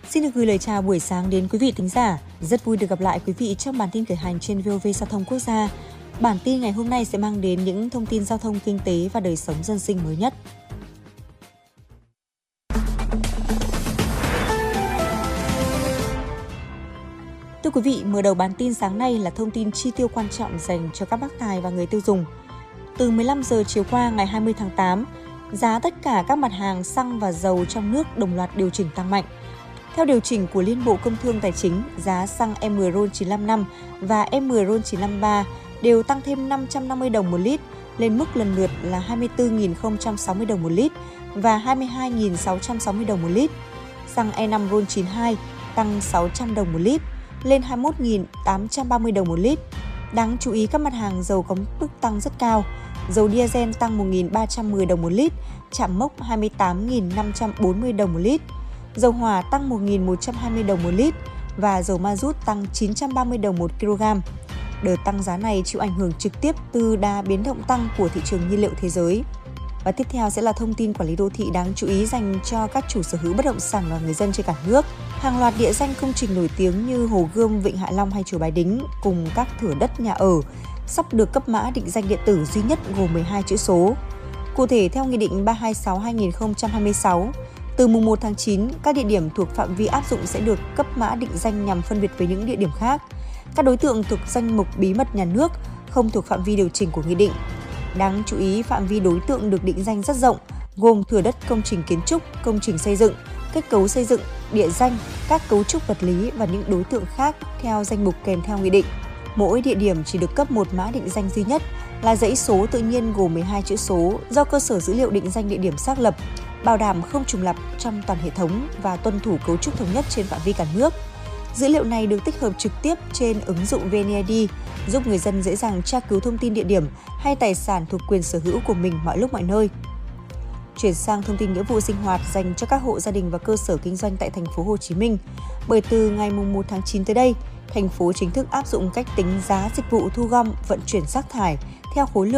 Xin được gửi lời chào buổi sáng đến quý vị thính giả. Rất vui được gặp lại quý vị trong bản tin khởi hành trên VOV Giao thông Quốc gia. Bản tin ngày hôm nay sẽ mang đến những thông tin giao thông, kinh tế và đời sống dân sinh mới nhất. Thưa quý vị, mở đầu bản tin sáng nay là thông tin chi tiêu quan trọng dành cho các bác tài và người tiêu dùng. Từ 15 giờ chiều qua ngày 20 tháng 8, giá tất cả các mặt hàng xăng và dầu trong nước đồng loạt điều chỉnh tăng mạnh. Theo điều chỉnh của Liên Bộ Công Thương Tài chính, giá xăng E10 RON955 và E10 RON953 đều tăng thêm 550 đồng một lít, lên mức lần lượt là 24.060 đồng một lít và 22.660 đồng một lít. Xăng E5 RON92 tăng 600 đồng một lít, lên 21.830 đồng một lít. Đáng chú ý các mặt hàng dầu có mức tăng rất cao. Dầu diesel tăng 1.310 đồng một lít, chạm mốc 28.540 đồng một lít. Dầu hỏa tăng 1.120 đồng một lít và dầu ma rút tăng 930 đồng một kg. Đợt tăng giá này chịu ảnh hưởng trực tiếp từ đà biến động tăng của thị trường nhiên liệu thế giới. Và tiếp theo sẽ là thông tin quản lý đô thị đáng chú ý dành cho các chủ sở hữu bất động sản và người dân trên cả nước. Hàng loạt địa danh công trình nổi tiếng như Hồ Gươm, Vịnh Hạ Long hay Chùa Bái Đính cùng các thửa đất nhà ở sắp được cấp mã định danh điện tử duy nhất gồm 12 chữ số. Cụ thể, theo Nghị định 326/2026, từ mùng 1 tháng 9, các địa điểm thuộc phạm vi áp dụng sẽ được cấp mã định danh nhằm phân biệt với những địa điểm khác. Các đối tượng thuộc danh mục bí mật nhà nước không thuộc phạm vi điều chỉnh của nghị định. Đáng chú ý, phạm vi đối tượng được định danh rất rộng, gồm thửa đất công trình kiến trúc, công trình xây dựng, kết cấu xây dựng, địa danh, các cấu trúc vật lý và những đối tượng khác theo danh mục kèm theo nghị định. Mỗi địa điểm chỉ được cấp một mã định danh duy nhất là dãy số tự nhiên gồm 12 chữ số do cơ sở dữ liệu định danh địa điểm xác lập, bảo đảm không trùng lặp trong toàn hệ thống và tuân thủ cấu trúc thống nhất trên phạm vi cả nước. Dữ liệu này được tích hợp trực tiếp trên ứng dụng VNeID, giúp người dân dễ dàng tra cứu thông tin địa điểm hay tài sản thuộc quyền sở hữu của mình mọi lúc mọi nơi. Chuyển sang thông tin nghĩa vụ sinh hoạt dành cho các hộ gia đình và cơ sở kinh doanh tại thành phố Hồ Chí Minh. Bởi từ ngày 1 tháng 9 tới đây, thành phố chính thức áp dụng cách tính giá dịch vụ thu gom vận chuyển rác thải theo khối lượng